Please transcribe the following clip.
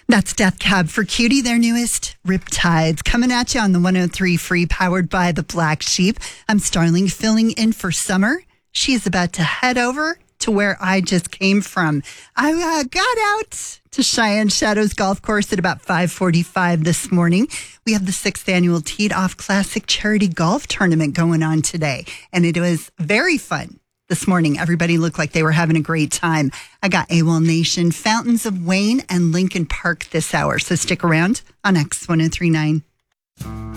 That's Death Cab for Cutie, their newest Riptides, coming at you on the 103 Free, powered by the Black Sheep. I'm Starling, filling in for Summer. She is about to head over to where I just came from. I got out to Cheyenne Shadows Golf Course at about 5:45 this morning. We have the 6th annual Teed Off Classic Charity Golf Tournament going on today, and it was very fun. This morning, everybody looked like they were having a great time. I got AWOL Nation, Fountains of Wayne, and Lincoln Park this hour. So stick around on X1039.